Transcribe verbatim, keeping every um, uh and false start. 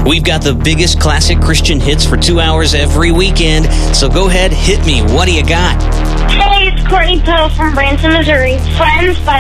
We've got the biggest classic Christian hits for two hours every weekend, so go ahead, hit me. What do you got? Hey, it's Courtney Poe from Branson, Missouri. Friends by